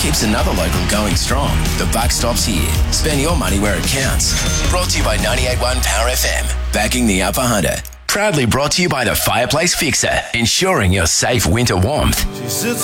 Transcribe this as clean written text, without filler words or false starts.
keeps another local going strong. The buck stops here. Spend your money where it counts. Brought to you by 98.1 Power FM. Backing the Upper Hunter. Proudly brought to you by the Fireplace Fixer, ensuring your safe winter warmth.